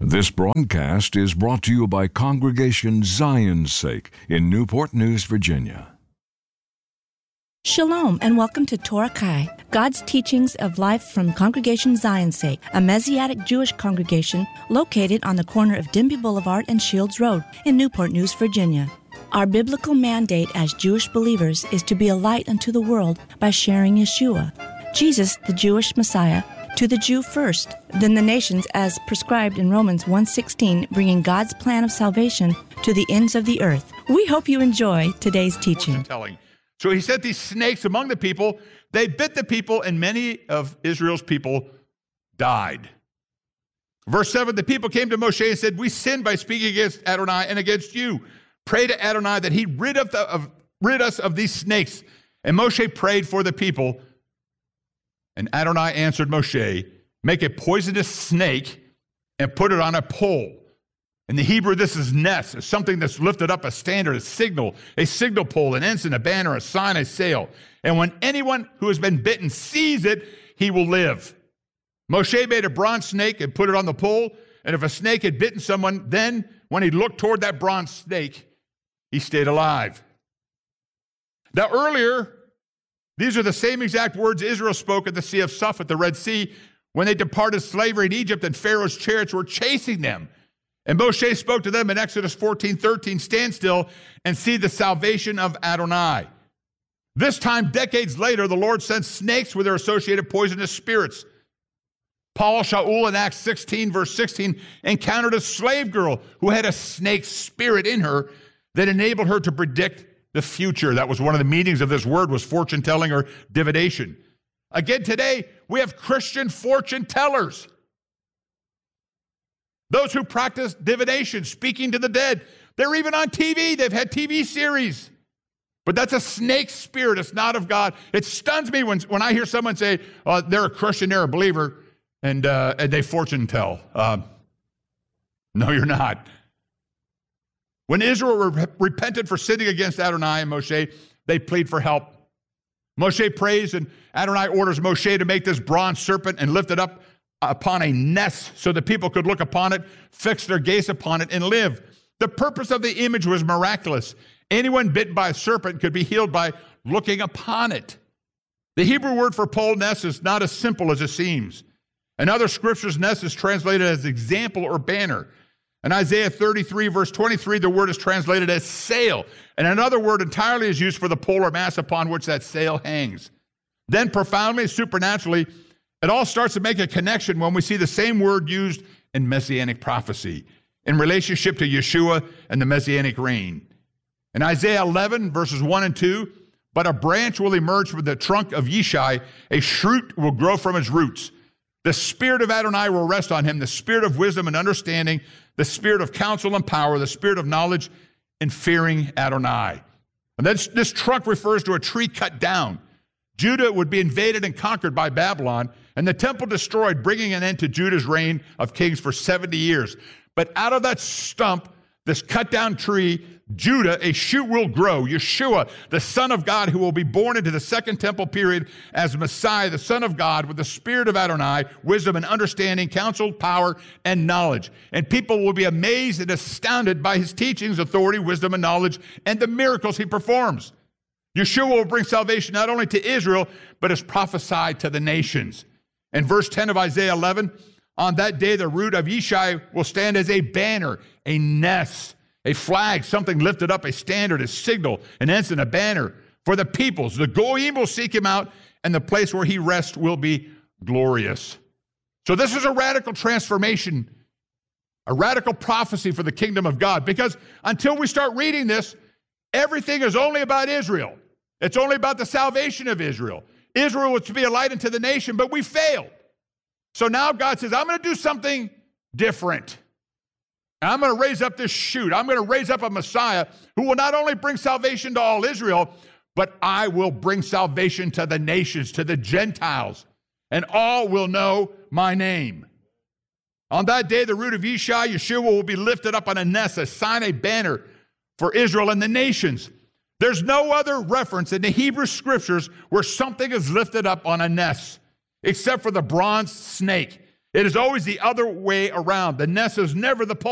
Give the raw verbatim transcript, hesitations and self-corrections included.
This broadcast is brought to you by Congregation Zion's Sake in Newport News, Virginia. Shalom and welcome to Torah Kai, God's teachings of life from Congregation Zion's Sake, a Messianic Jewish congregation located on the corner of Denby Boulevard and Shields Road in Newport News, Virginia. Our biblical mandate as Jewish believers is to be a light unto the world by sharing Yeshua, Jesus, the Jewish Messiah, to the Jew first, then the nations as prescribed in Romans one sixteen, bringing God's plan of salvation to the ends of the earth. We hope you enjoy today's teaching. Telling. So he sent these snakes among the people. They bit the people, and many of Israel's people died. Verse seven, the people came to Moshe and said, we sinned by speaking against Adonai and against you. Pray to Adonai that he rid, of the, of, rid us of these snakes. And Moshe prayed for the people. And Adonai answered Moshe, make a poisonous snake and put it on a pole. In the Hebrew, this is nes, it's something that's lifted up, a standard, a signal, a signal pole, an ensign, a banner, a sign, a sail. And when anyone who has been bitten sees it, he will live. Moshe made a bronze snake and put it on the pole. And if a snake had bitten someone, then when he looked toward that bronze snake, he stayed alive. Now earlier, these are the same exact words Israel spoke at the Sea of Suf at the Red Sea when they departed slavery in Egypt and Pharaoh's chariots were chasing them. And Moshe spoke to them in Exodus fourteen thirteen, stand still and see the salvation of Adonai. This time, decades later, the Lord sent snakes with their associated poisonous spirits. Paul Shaul in Acts sixteen, verse sixteen, encountered a slave girl who had a snake spirit in her that enabled her to predict the future. That was one of the meanings of this word, was fortune telling or divination. Again, today, we have Christian fortune tellers. Those who practice divination, speaking to the dead. They're even on T V. They've had T V series. But that's a snake spirit. It's not of God. It stuns me when, when I hear someone say, oh, they're a Christian, they're a believer, and, uh, and they fortune tell. Uh, no, you're not. When Israel re- repented for sinning against Adonai and Moshe, they plead for help. Moshe prays, and Adonai orders Moshe to make this bronze serpent and lift it up upon a nest so the people could look upon it, fix their gaze upon it, and live. The purpose of the image was miraculous. Anyone bitten by a serpent could be healed by looking upon it. The Hebrew word for pole, nest, is not as simple as it seems. In other scriptures, nest is translated as example or banner. In Isaiah thirty-three, verse twenty-three, the word is translated as sail, and another word entirely is used for the polar mass upon which that sail hangs. Then profoundly, supernaturally, it all starts to make a connection when we see the same word used in Messianic prophecy in relationship to Yeshua and the Messianic reign. In Isaiah eleven, verses one and two, but a branch will emerge from the trunk of Yishai, a shoot will grow from its roots. The spirit of Adonai will rest on him, the spirit of wisdom and understanding, the spirit of counsel and power, the spirit of knowledge and fearing Adonai. And this, this trunk refers to a tree cut down. Judah would be invaded and conquered by Babylon, and the temple destroyed, bringing an end to Judah's reign of kings for seventy years. But out of that stump, this cut down tree, Judah, a shoot will grow. Yeshua, the Son of God, who will be born into the second temple period as Messiah, the Son of God, with the spirit of Adonai, wisdom and understanding, counsel, power, and knowledge. And people will be amazed and astounded by his teachings, authority, wisdom, and knowledge, and the miracles he performs. Yeshua will bring salvation not only to Israel, but is prophesied to the nations. In verse ten of Isaiah eleven, on that day the root of Yishai will stand as a banner, a nest, a flag, something lifted up, a standard, a signal, an ensign, a banner for the peoples. The Goyim will seek him out, and the place where he rests will be glorious. So this is a radical transformation, a radical prophecy for the kingdom of God, because until we start reading this, everything is only about Israel. It's only about the salvation of Israel. Israel was to be a light unto the nation, but we failed. So now God says, I'm going to do something different. I'm going to raise up this shoot. I'm going to raise up a Messiah who will not only bring salvation to all Israel, but I will bring salvation to the nations, to the Gentiles, and all will know my name. On that day, the root of Yishai, Yeshua, will be lifted up on a nest, a sign, a banner for Israel and the nations. There's no other reference in the Hebrew scriptures where something is lifted up on a nest, except for the bronze snake. It is always the other way around. The nest is never the pole.